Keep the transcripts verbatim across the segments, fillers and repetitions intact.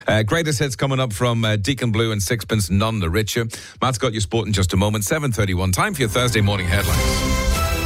Uh, greatest hits coming up from uh, Deacon Blue and Sixpence None the Richer. Matt's got your sport in just a moment. seven thirty-one, time for your Thursday morning headlines.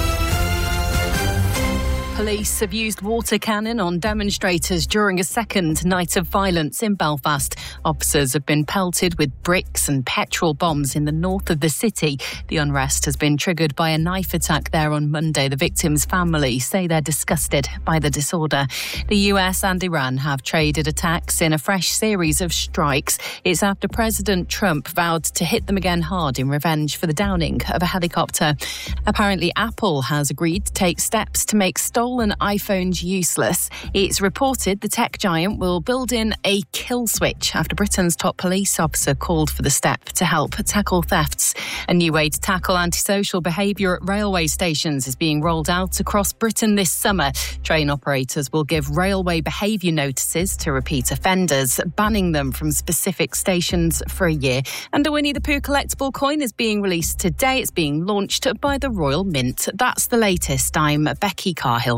Police have used water cannon on demonstrators during a second night of violence in Belfast. Officers have been pelted with bricks and petrol bombs in the north of the city. The unrest has been triggered by a knife attack there on Monday. The victims' family say they're disgusted by the disorder. The U S and Iran have traded attacks in a fresh series of strikes. It's after President Trump vowed to hit them again hard in revenge for the downing of a helicopter. Apparently, Apple has agreed to take steps to make stolen iPhones useless. It's reported the tech giant will build in a kill switch after Britain's top police officer called for the step to help tackle thefts. A new way to tackle antisocial behaviour at railway stations is being rolled out across Britain this summer. Train operators will give railway behaviour notices to repeat offenders, banning them from specific stations for a year. And a Winnie the Pooh collectible coin is being released today. It's being launched by the Royal Mint. That's the latest. I'm Becky Carhill.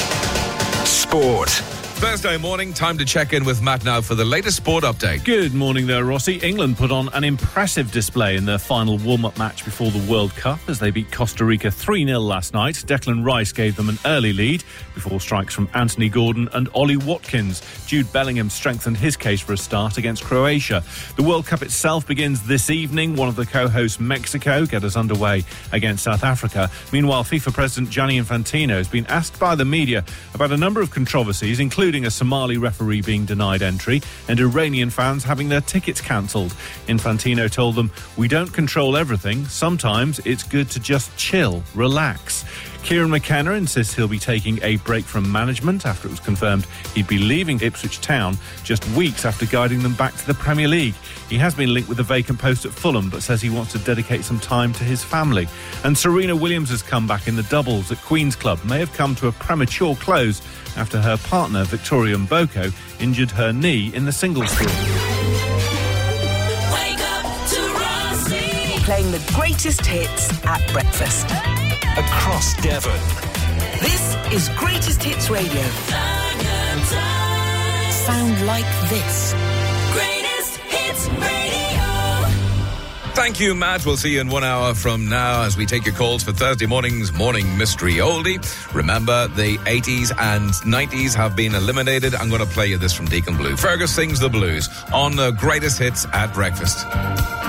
Sport. Thursday morning, time to check in with Matt now for the latest sport update. Good morning there, Rossi. England put on an impressive display in their final warm-up match before the World Cup as they beat Costa Rica three nil last night. Declan Rice gave them an early lead before strikes from Anthony Gordon and Ollie Watkins. Jude Bellingham strengthened his case for a start against Croatia. The World Cup itself begins this evening. One of the co-hosts, Mexico, get us underway against South Africa. Meanwhile, FIFA President Gianni Infantino has been asked by the media about a number of controversies, including including a Somali referee being denied entry and Iranian fans having their tickets cancelled. Infantino told them, "We don't control everything. Sometimes it's good to just chill, relax." Kieran McKenna insists he'll be taking a break from management after it was confirmed he'd be leaving Ipswich Town just weeks after guiding them back to the Premier League. He has been linked with the vacant post at Fulham, but says he wants to dedicate some time to his family. And Serena Williams' comeback in the doubles at Queen's Club may have come to a premature close after her partner, Victoria Mboko, injured her knee in the singles draw. Wake up to Rossi. Playing the greatest hits at breakfast. Across Devon. This is Greatest Hits Radio. Sound like this. Greatest Hits Radio. Thank you, Matt. We'll see you in one hour from now as we take your calls for Thursday morning's Morning Mystery Oldie. Remember, the eighties and nineties have been eliminated. I'm going to play you this from Deacon Blue. Fergus sings the blues on the Greatest Hits at breakfast.